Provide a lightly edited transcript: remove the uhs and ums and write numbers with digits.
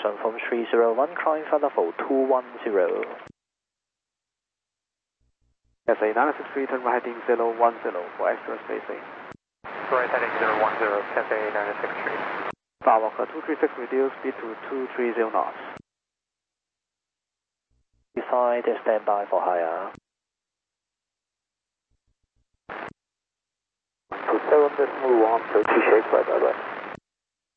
from 301, climb final for 210. SA 963, turn right heading 010 for extra spacing. Right heading 010, SA 963. Skywalker 236, reduce speed to 230 knots. Decide to stand by for higher. 27.1, 30 shape, bye bye.